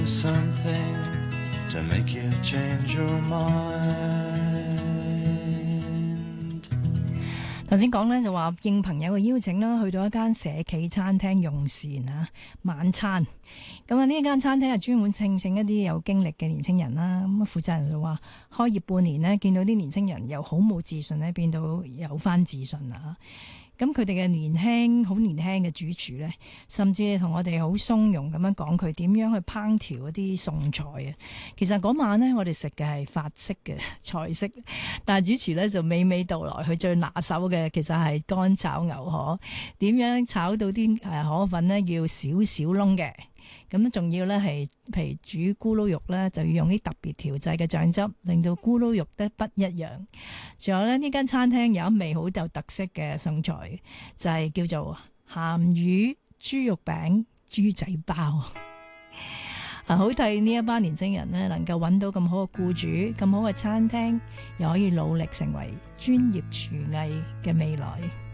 Something to make you change your mind。 頭先講呢就話應朋友嘅邀請啦，去到一間社企餐廳用膳啊晚餐。咁啊呢間餐廳係專門聘請一啲有經歷嘅年青人啦。咁啊負責人就話開業半年呢，見到啲年青人由好冇自信呢變到有翻自信啊。咁佢哋嘅好年輕嘅主廚呢，甚至同我哋好鬆容咁樣講佢點樣去烹調一啲餸菜啊。其實嗰晚呢，我哋食嘅係法式嘅菜式，但係主廚呢就娓娓道來，佢最拿手嘅其實係乾炒牛河，點樣炒到啲河粉呢要少少窿嘅。咁仲要咧係，譬如煮咕嚕肉咧，就要用啲特別調製嘅醬汁，令到咕嚕肉咧不一樣。仲有咧呢間餐廳有一味好有特色嘅餸菜，就係叫做鹹魚豬肉餅豬仔包。好替呢一班年青人呢能夠揾到咁好嘅僱主、咁好嘅餐廳，又可以努力成為專業廚藝嘅未來。